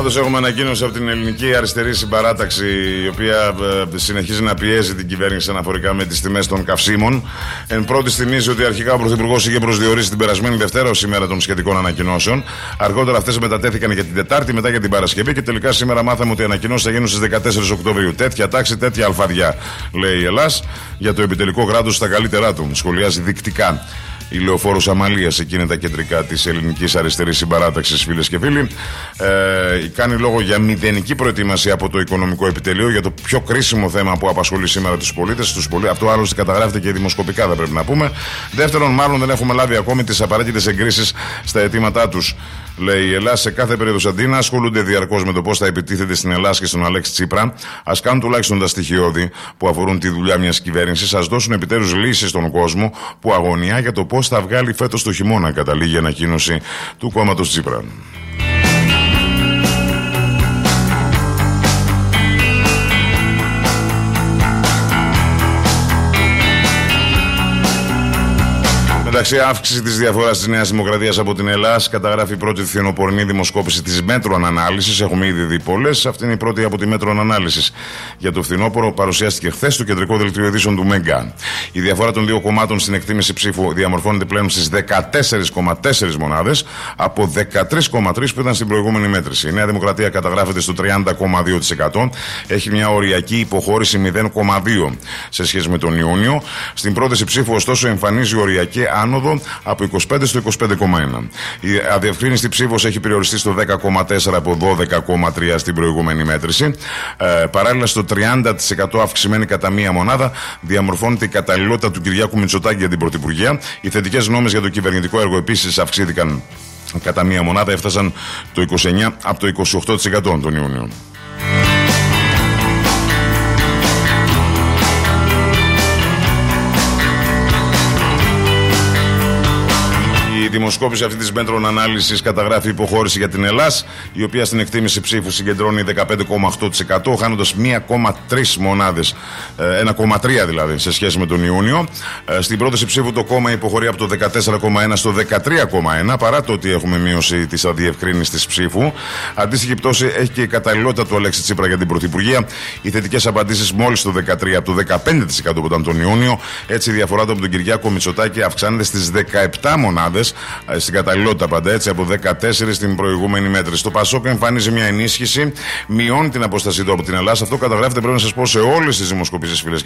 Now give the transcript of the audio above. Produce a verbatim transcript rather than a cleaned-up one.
Όντως έχουμε ανακοίνωση από την Ελληνική Αριστερή Συμπαράταξη, η οποία ε, συνεχίζει να πιέζει την κυβέρνηση αναφορικά με τις τιμές των καυσίμων. Εν πρώτη θυμίζει ότι αρχικά ο Πρωθυπουργός είχε προσδιορίσει την περασμένη Δευτέρα ως ημέρα των σχετικών ανακοινώσεων. Αργότερα αυτές μετατέθηκαν για την Τετάρτη, μετά για την Παρασκευή και τελικά σήμερα μάθαμε ότι οι ανακοινώσεις θα γίνουν στις δεκατέσσερις Οκτωβρίου. Τέτοια τάξη, τέτοια αλφαδιά, λέει η Ελλάς, για το επιτελικό κράτος στα καλύτερά του. Σχολιάζει δεικτικά η Λεωφόρος Αμαλίας, εκεί είναι τα κεντρικά της Ελληνικής Αριστερής Συμπαράταξης, φίλες και φίλοι. Ε, κάνει λόγο για μηδενική προετοιμασία από το οικονομικό επιτελείο για το πιο κρίσιμο θέμα που απασχολεί σήμερα τους πολίτες. Τους πολί... Αυτό άλλωστε καταγράφεται και δημοσκοπικά, θα πρέπει να πούμε. Δεύτερον, μάλλον δεν έχουμε λάβει ακόμη τις απαραίτητες εγκρίσεις στα αιτήματά τους. Λέει η Ελλάδα, σε κάθε περίοδο αντί να ασχολούνται διαρκώς με το πώς θα επιτίθεται στην Ελλάδα και στον Αλέξη Τσίπρα, ας κάνουν τουλάχιστον τα στοιχειώδη που αφορούν τη δουλειά μιας κυβέρνησης, ας δώσουν επιτέλους λύσεις στον κόσμο που αγωνιά για το πώς θα βγάλει φέτος το χειμώνα, καταλήγει η ανακοίνωση του κόμματος Τσίπρα. Εντάξει, αύξηση της διαφοράς της Νέας Δημοκρατίας από την Ελλάδα, καταγράφει η πρώτη φθινοπορεινή δημοσκόπηση της Μέτρων Ανάλυσης. Έχουμε ήδη δει πολλές. Αυτή είναι η πρώτη από τη Μέτρων Ανάλυσης για το φθινόπωρο. Παρουσιάστηκε χθες στο κεντρικό δελτίο ειδήσεων του Μέγκα. Η διαφορά των δύο κομμάτων στην εκτίμηση ψήφου διαμορφώνεται πλέον στις δεκατέσσερις κόμμα τέσσερα μονάδες από δεκατρείς κόμμα τρεις που ήταν στην προηγούμενη μέτρηση. Η Νέα Δημοκρατία καταγράφεται στο τριάντα κόμμα δύο τοις εκατό. Έχει μια οριακή υποχώρηση μηδέν κόμμα δύο σε σχέση με τον Ιούνιο. Στην πρόταση ψήφου, ωστόσο, εμφανίζει οριακή άνοδο από είκοσι πέντε στο είκοσι πέντε κόμμα ένα. Η αδιευκρίνηστη ψήφος έχει περιοριστεί στο δέκα κόμμα τέσσερα από δώδεκα κόμμα τρία στην προηγούμενη μέτρηση. Ε, παράλληλα, στο τριάντα τοις εκατό αυξημένη κατά μία μονάδα διαμορφώνεται η καταλληλότητα του Κυριάκου Μητσοτάκη για την Πρωθυπουργία. Οι θετικές γνώμες για το κυβερνητικό έργο επίσης αυξήθηκαν κατά μία μονάδα, έφτασαν το είκοσι εννέα από το είκοσι οκτώ τοις εκατό τον Ιούνιο. Η δημοσκόπηση αυτή της Μέτρων Ανάλυσης καταγράφει υποχώρηση για την Ελλάδα, η οποία στην εκτίμηση ψήφου συγκεντρώνει δεκαπέντε κόμμα οκτώ τοις εκατό, χάνοντας ένα κόμμα τρία μονάδες, ένα κόμμα τρία δηλαδή, σε σχέση με τον Ιούνιο. Στην πρόταση ψήφου το κόμμα υποχωρεί από το δεκατέσσερα κόμμα ένα στο δεκατρία κόμμα ένα, παρά το ότι έχουμε μείωση της αδιευκρίνησης ψήφου. Αντίστοιχη πτώση έχει και η καταλληλότητα του Αλέξη Τσίπρα για την Πρωθυπουργία. Οι θετικές απαντήσεις μόλις το δεκατρία από το δεκαπέντε τοις εκατό που ήταν τον Ιούνιο. Έτσι η διαφορά του από τον Κυριάκο Μητσοτάκη αυξάνεται στις δεκαεπτά μονάδες. Στην καταλληλότητα πάντα, έτσι, από δεκατέσσερα στην προηγούμενη μέτρηση. Το Πασόκ εμφανίζει μια ενίσχυση, μειώνει την απόστασή του από την Ελλάδα. Αυτό καταγράφεται, πρέπει να σας πω, σε όλες τις δημοσκοπήσεις, φίλες